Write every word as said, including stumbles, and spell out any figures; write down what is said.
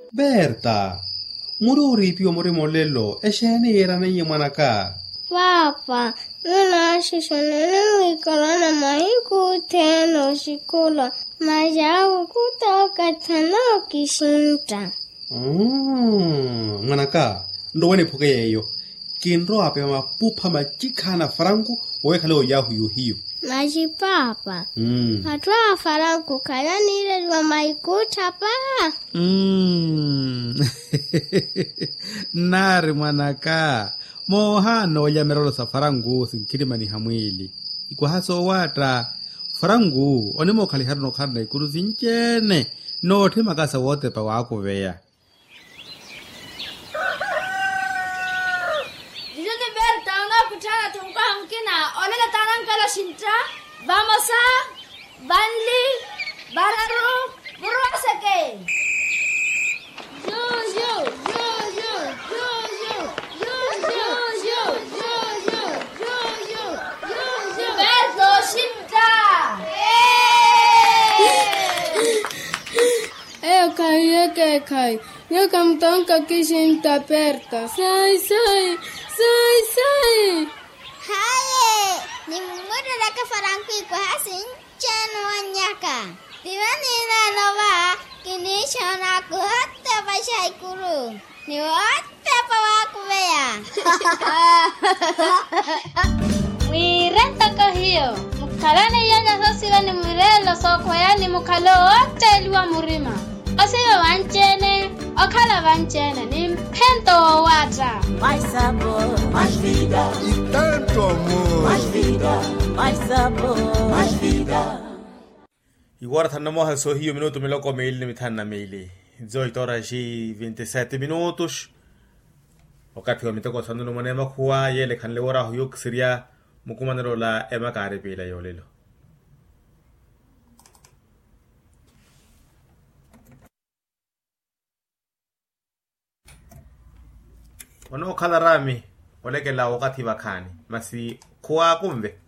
Berta, muri pio muri molello, e scene erano in manaka. Papa, non lasci sonare il corona mai cutelo sicuro, ma già kuto katano kishinta. Mm, manaka, ndo wene poke yeyo. Kinro ape ma pupa ma chikana frangu, owe kale o yahu yu hiyo. Maji papa. Mm. Hatwa farangu kaya nile wa maikuta pa. Mm. Nari manaka. Mohano ya merolo sa farangu sinkirima ni hamwili. Ikuwa haso wata. Farangu, onimo kalihari no karna ikuru zinchene. No te magasa wote pa wako vea. Dijoni Berta, unga kutana tungka mkina. Onega tanang kala shinta. Vamos a Banli, Bararu, Burwasake. Yo, yo, yo, yo, yo, yo, yo, yo, yo, yo, yo, yo, yo, yo, yo. Berto, shinta. Eh, kai, eh, kai. Yo kamtonka kishinta Berta. Sai, sai, sai, sai. Haye, ni muda laka farangu ikuwa hasin chano wanyaka. Tiwani na loba, kini shona kuhote basha ikuru. Ni wote pa waku bea. Mwirenta kahiyo. Mukalane yanya sosiga ni mwirelo soko yani mukalo wote iliwa murima. Osiga wanchene, okala wanchene, ni mpento wata. Mais sabor, mais vida. E tanto amor. Mais vida, mais sabor, mais vida. Igual tenemos al sohio minuto me lo come il mitana meili. Zoi tora shi ventisette minutos. Wakati wa mitoko sandu no manema kuwa yele kan le wara huyuk siria mukumanero la ema kare pila yolelo. Wano kala rami oleke la wakati wakani masi kuwa kumbe.